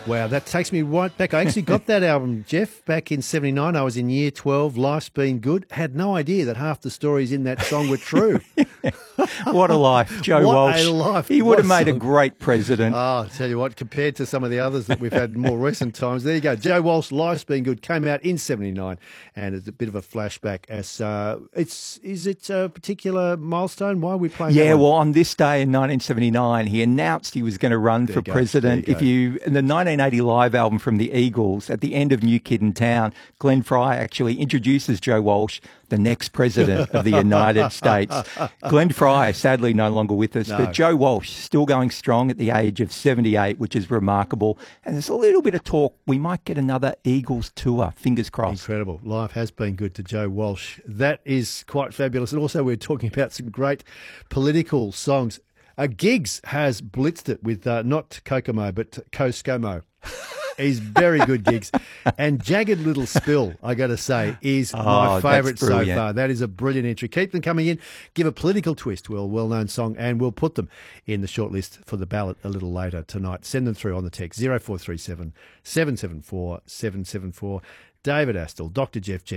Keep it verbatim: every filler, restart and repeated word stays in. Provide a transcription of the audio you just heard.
Wow, that takes me right back. I actually got that album, Jeff, back in seventy-nine. I was in year twelve. Life's Been Good. Had no idea that half the stories in that song were true. What a life. Joe What Walsh. a life. He would What have a made a song. great president. Oh, I'll tell you what, compared to some of the others that we've had in more recent times, there you go. Joe Walsh, Life's Been Good, came out in seventy-nine, and it's a bit of a flashback. As uh, it's Is it a particular milestone? Why are we playing Yeah, that one? well, on this day in nineteen seventy-nine, he announced he was going to run There for you go. president. There you If go. you, in the nineteen eighty live album from the Eagles, at the end of New Kid in Town, Glenn Fry actually introduces Joe Walsh, the next president of the United States. Glenn Fry, sadly no longer with us, No. but Joe Walsh still going strong at the age of seventy-eight, which is remarkable. And there's a little bit of talk we might get another Eagles tour. Fingers crossed. Incredible. Life has been good to Joe Walsh. That is quite fabulous. And also we're talking about some great political songs. Uh, Giggs has blitzed it with uh, not Kokomo, but Koskomo. He's very good, Giggs. And Jagged Little Spill, I got to say, is Oh, my that's favourite so brilliant. far. That is a brilliant entry. Keep them coming in. Give a political twist to a well-known song, and we'll put them in the shortlist for the ballot a little later tonight. Send them through on the text zero four three seven, seven seven four, seven seven four. David Astle, Doctor Jeff Jen.